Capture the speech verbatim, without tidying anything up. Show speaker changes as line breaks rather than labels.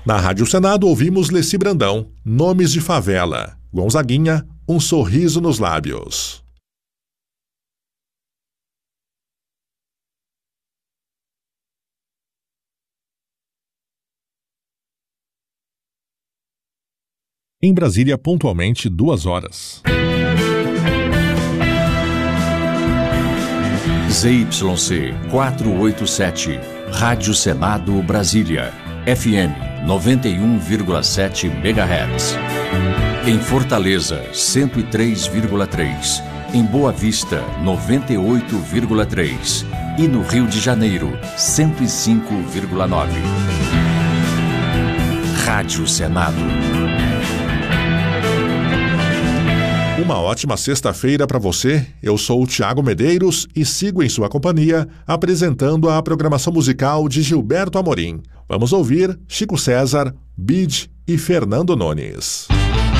Na Rádio Senado ouvimos Leci Brandão, Nomes de Favela. Gonzaguinha, Um Sorriso nos Lábios. Em Brasília, pontualmente duas horas.
Z Y C quatrocentos e oitenta e sete, Rádio Senado Brasília, F M noventa e um vírgula sete megahertz. Em Fortaleza, cento e três vírgula três. Em Boa Vista, noventa e oito vírgula três. E no Rio de Janeiro, cento e cinco vírgula nove. Rádio Senado.
Uma ótima sexta-feira para você. Eu sou o Thiago Medeiros e sigo em sua companhia apresentando a programação musical de Gilberto Amorim. Vamos ouvir Chico César, Bid e Fernando Nunes.